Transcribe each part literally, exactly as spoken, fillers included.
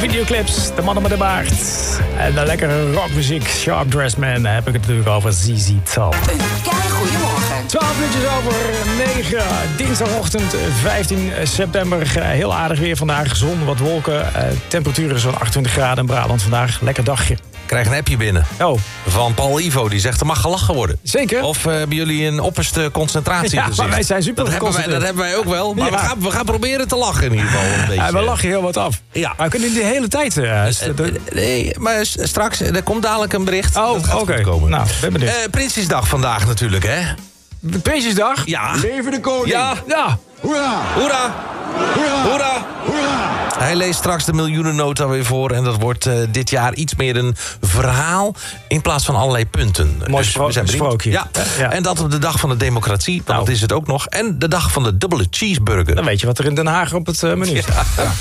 videoclips, de mannen met de baard. En de lekkere rockmuziek, Sharp Dressed Man, heb ik het natuurlijk over Z Z Top. Een keigoede morgen. twaalf minuutjes over negen, dinsdagochtend vijftien september. Heel aardig weer vandaag, zon, wat wolken. Temperaturen zo'n achtentwintig graden in Brabant vandaag. Lekker dagje. Ik krijg een appje binnen. Oh. Van Paul Ivo, die zegt er mag gelachen worden. Zeker. Of uh, hebben jullie een opperste concentratie Ja, gezicht? maar wij zijn super dat hebben wij, dat hebben wij ook wel. Maar ja. we, gaan, we gaan proberen te lachen in ieder geval. Een beetje. Ja, we lachen heel wat af. Ja. Maar we kunnen de hele tijd... Uh, uh, uh, nee, maar straks, er komt dadelijk een bericht. Oh, oké. Okay. Nou, ben benieuwd. Uh, Prinsjesdag vandaag natuurlijk, hè? Prinsjesdag? Ja. Leven de koning! Ja. Ja. Hoera! Hoera! Hoera! Hoera! Hoera! Hij leest straks de miljoenennota weer voor. En dat wordt uh, dit jaar iets meer een verhaal in plaats van allerlei punten. Mooi dus we zijn sprookje. Ja. Ja. En dat op de dag van de democratie, want nou. dat is het ook nog. En de dag van de dubbele cheeseburger. Dan weet je wat er in Den Haag op het uh, menu is. Ja. Ja.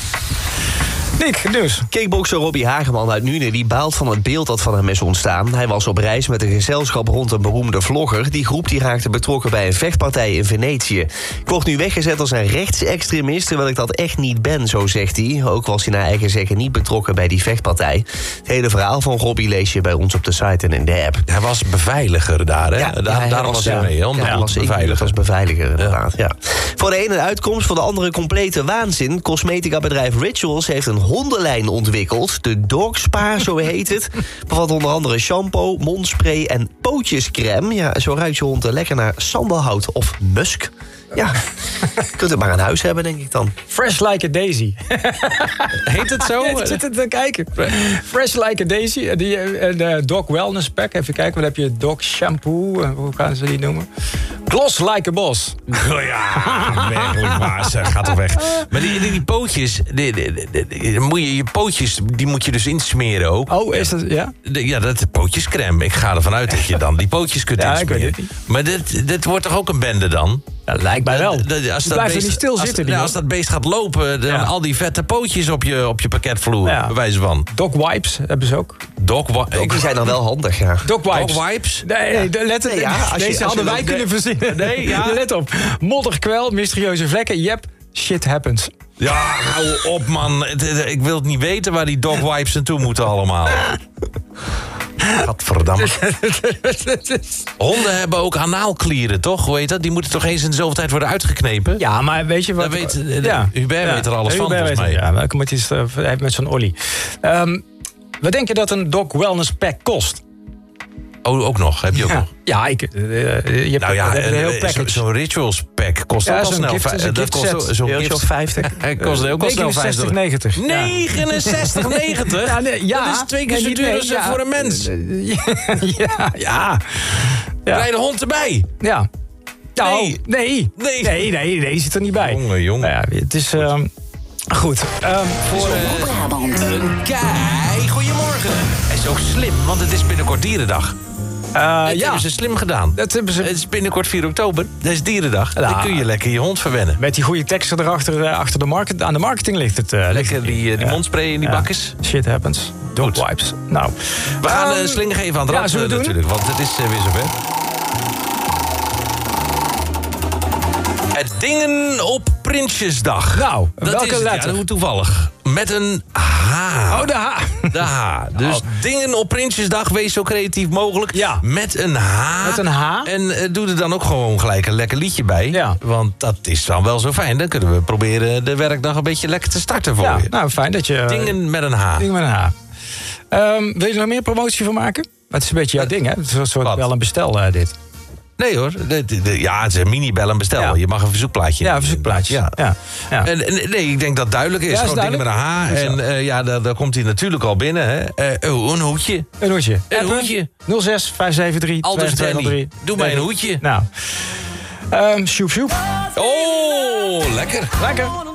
Nick, dus. Kickbokser Robbie Hageman uit Nuenen die baalt van het beeld dat van hem is ontstaan. Hij was op reis met een gezelschap rond een beroemde vlogger. Die groep die raakte betrokken bij een vechtpartij in Venetië. Ik word nu weggezet als een rechtsextremist, terwijl ik dat echt niet ben, zo zegt hij. Ook was hij naar eigen zeggen niet betrokken bij die vechtpartij. Het hele verhaal van Robbie lees je bij ons op de site en in de app. Hij was beveiliger daar, hè? Ja, Da- ja, hij daarom was hij ja, mee, hè? Om ja, de hij boel was te ingehuurd beveiligen. als beveiliger, inderdaad. Ja. Ja. Voor de ene een uitkomst, voor de andere complete waanzin. Cosmetica-bedrijf Rituals heeft een hondenlijn ontwikkeld. De Dog Spa, zo heet het. Bevat onder andere shampoo, mondspray en pootjescrème. Ja, zo ruikt je hond lekker naar sandelhout of musk. Ja, je kunt het maar aan huis hebben, denk ik dan. Fresh like a daisy. Heet het zo? Ja, zit het te kijken. Fresh like a daisy. Die uh, Dog Wellness Pack. Even kijken, wat heb je? Dog Shampoo. Uh, hoe gaan ze die noemen? Gloss like a boss. Oh ja, werkelijk waar, zeg. Gaat toch weg. Maar die, die, die pootjes, die, die, die, die, moet je, je pootjes, die moet je dus insmeren ook. Oh, is dat, ja? De, ja, dat is pootjescrème. Ik ga ervan uit dat je dan die pootjes kunt Ja, ik insmeren. weet het niet. Maar dit, dit wordt toch ook een bende dan? Ja, lijkt mij wel. De- de- als Die dat blijven beest- niet stil als- zitten. Die ja, als dat beest gaat lopen, dan Ja. al die vette pootjes op je, op je parketvloer, Ja. bij wijze van. Dog wipes hebben ze ook. Dog, wa- Die zijn dan wel handig, ja. Dog wipes. Dog wipes? Nee, nee, de- let, Nee, ja, als je- deze als je hadden wij loopt- kunnen verzinnen. Nee, ja. Let op. Modder, kwel, mysterieuze vlekken. Yep, shit happens. Ja, hou op, man. Het- het- Ik wil het niet weten waar die dog wipes naartoe moeten allemaal. Gadverdamme. Honden hebben ook anaalklieren, toch? Hoe heet dat? Die moeten toch eens in de zoveel tijd worden uitgeknepen? Ja, maar weet je wat... Dat weet, de- Hubert weet er alles van, Hubert volgens weet mij. het, Ja, met, iets, uh, met zo'n olie. Um, wat denk je dat een Dog Wellness Pack kost? Oh, ook nog. Heb je ook Ja, nog? ja ik, uh, je hebt Nou ja, een heel eh, package. zo- zo'n rituals pack kost Ja, ook al zo'n snel. gift- vij- zo'n dat gift kost set. zo- zo'n Eurotje gift of vijftig. Hij kost ook al snel negenenzestig vijftig. negentig. Ja. negenenzestig negentig? Ja, nee, ja. Dat is twee keer Nee, zo niet- duur nee, als ja. voor een mens. ja, ja. Ja. Kleine hond erbij. Ja. Nou, Nee. nee. Nee. Nee, nee, nee, die zit er niet bij. Jongen, jongen. Nou ja, het is... Um, goed. Um, voor, uh, Brabant. Een kei goedemorgen. Hij is ook slim, want het is binnenkort dierendag. uh, Dat ja, hebben ze slim gedaan. dat hebben ze... Het is binnenkort vier oktober. Dat is dierendag. Dan Ja. kun je lekker je hond verwennen. Met die goede teksten erachter, uh, achter de market, aan de marketing ligt het. Uh, ligt Lekker het die, niet. eh, die Ja. mondspray in die Ja. bakjes. Shit happens. Dog Goed. wipes. Nou. We gaan Um, een slinger geven aan het ja, rad zullen we eh, doen? natuurlijk. Want het is uh, weer zover. Het dingen op Prinsjesdag. Nou, dat welke is het, letter? Ja, hoe toevallig. Met een H. Oh, de H. De H. Dus Oh. dingen op Prinsjesdag, wees zo creatief mogelijk. Ja. Met een H. Met een H. En eh, doe er dan ook gewoon gelijk een lekker liedje bij. Ja. Want dat is dan wel zo fijn. Dan kunnen we proberen de werkdag een beetje lekker te starten voor Ja, je. nou, fijn dat je... uh, Dingen met een H. Ding met een H. Um, wil je er nog meer promotie van maken? Maar het is een beetje jouw ding, hè? Het is een soort Wat? wel een bestel, uh, dit. Nee hoor. De, de, de- ja, het is een mini-bel en bestel. Ja. Je mag een verzoekplaatje. Ja, een verzoekplaatje. Ja. Ja. Ja. En, en- nee, ik denk dat het duidelijk is. Ja, is Gewoon dingen met een H. duidelijk? En eh, ja, daar, daar komt hij natuurlijk al binnen. Hè. Eh, oh, een hoedje. Een hoedje. Een Appen. hoedje. nul zes vijf zeven drie Aldus twee twee nul drie. Danny. Doe mij een hoedje. Nou. Um, sjoep, sjoep. Oh, lekker. Lekker.